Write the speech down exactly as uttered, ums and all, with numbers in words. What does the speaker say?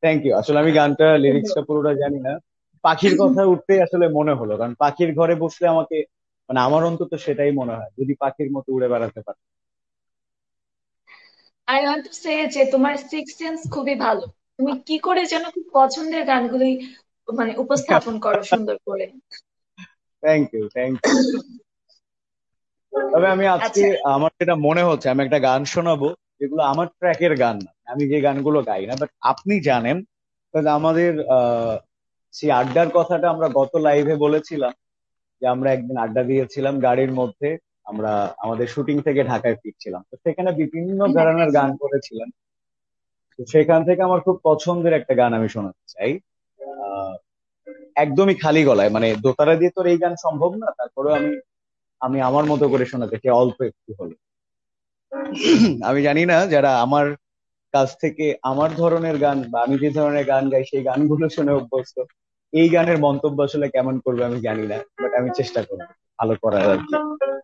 Thank you. আসলে আমি গানটা লিরিক্সটা পুরোটা জানি না। পাখির কথা উঠতেই আসলে মনে হলো, কারণ পাখির ঘরে বসলে আমাকে, মানে আমার অন্তত সেটাই মনে হয়, যদি পাখির মতো উড়ে বেড়াতে পারে। আই ওয়ান্ট টু সে যে তোমার সিক্স সেন্স খুবই ভালো। তুমি কি করে যেন খুব পছন্দের গানগুলি মানে উপস্থাপন করো সুন্দর করে। Thank you, thank you. তবে আমি আজকে, আচ্ছা। আমার যেটা মনে হচ্ছে, আমি একটা গান শোনাবো যেগুলো আমার ট্র্যাকের গান না, আমি যে গানগুলো গাই না, বাট আপনি জানেন। কারণ আমাদের আহ সেই আড্ডার কথাটা আমরা গত লাইভে বলেছিলাম, যে আমরা একদিন আড্ডা দিয়েছিলাম গাড়ির মধ্যে। আমরা আমাদের শুটিং থেকে ঢাকায় ফিরছিলাম, তো সেখানে বিভিন্ন হ্যাঁ। ধরনের গান করেছিলাম। তো সেখান থেকে আমার খুব পছন্দের একটা গান আমি শোনাতে চাই। আহ একদমই খালি গলায়, মানে দোতারা দিয়ে তো আর এই গান সম্ভব না, তারপরেও আমি আমি আমার মতো করে শোনাতে চাই, অল্প একটু হলে। আমি জানি না যারা আমার কাছ থেকে আমার ধরনের গান বা আমি যে ধরনের গান গাই সেই গানগুলো শুনে অভ্যস্ত, এই গানের মন্তব্য আসলে কেমন করবে আমি জানি না, বাট আমি চেষ্টা করবো ভালো করার আর কি।